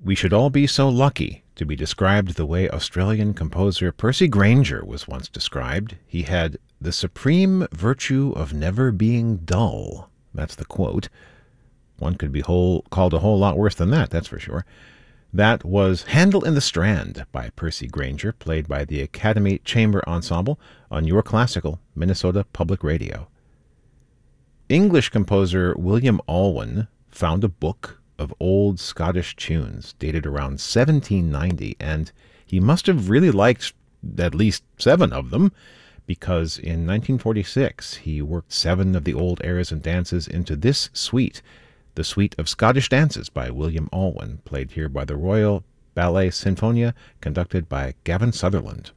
We should all be so lucky to be described the way Australian composer Percy Grainger was once described. He had the supreme virtue of never being dull. That's the quote. One could be called a whole lot worse than that, that's for sure. That was Handel in the Strand by Percy Grainger, played by the Academy Chamber Ensemble on Your Classical, Minnesota Public Radio. English composer William Alwyn found a book of old Scottish tunes dated around 1790, and he must have really liked at least 7 of them, because in 1946 he worked 7 of the old airs and dances into this suite, the Suite of Scottish Dances by William Alwyn, played here by the Royal Ballet Sinfonia, conducted by Gavin Sutherland.